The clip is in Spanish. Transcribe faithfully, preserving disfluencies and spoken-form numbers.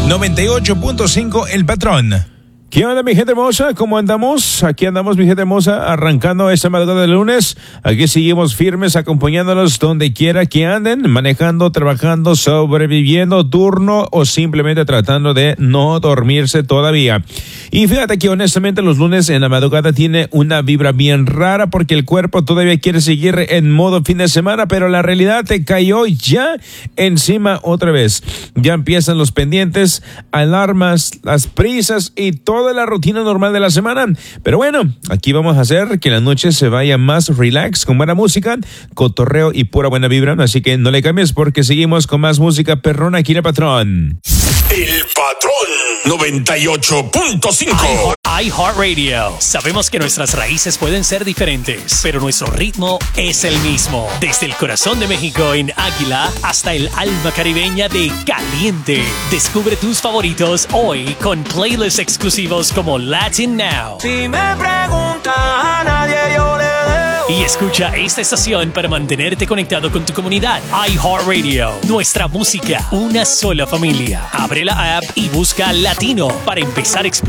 noventa y ocho punto cinco El Patrón. ¿Qué onda, mi gente hermosa? ¿Cómo andamos? Aquí andamos, mi gente hermosa, arrancando esta madrugada de lunes. Aquí seguimos firmes, acompañándolos donde quiera que anden, manejando, trabajando, sobreviviendo, turno o simplemente tratando de no dormirse todavía. Y fíjate que honestamente los lunes en la madrugada tiene una vibra bien rara porque el cuerpo todavía quiere seguir en modo fin de semana, pero la realidad te cayó ya encima otra vez. Ya empiezan los pendientes, alarmas, las prisas y todo. Toda la rutina normal de la semana. Pero bueno, aquí vamos a hacer que la noche se vaya más relax, con buena música, cotorreo y pura buena vibra. Así que no le cambies porque seguimos con más música perrona aquí en El Patrón. El Patrón noventa y ocho punto cinco. iHeartRadio. Sabemos que nuestras raíces pueden ser diferentes, pero nuestro ritmo es el mismo. Desde el corazón de México en Águila hasta el alma caribeña de Caliente. Descubre tus favoritos hoy con playlists exclusivos como Latin Now. Si me preguntas a nadie yo le debo. Y escucha esta estación para mantenerte conectado con tu comunidad. iHeartRadio. Nuestra música, una sola familia. Abre la app y busca Latino para empezar a explorar